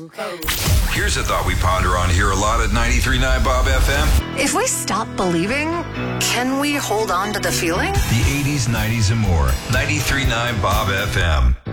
Here's a thought we ponder on here a lot at 93.9 Bob FM. If we stop believing, can we hold on to the feeling? The 80s, 90s, and more. 93.9 Bob FM.